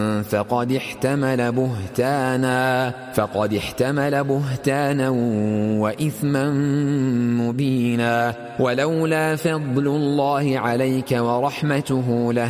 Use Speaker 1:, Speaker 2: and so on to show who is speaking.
Speaker 1: فقد احتمل بهتانا وإثما مبينا. ولولا فضل الله عليك ورحمته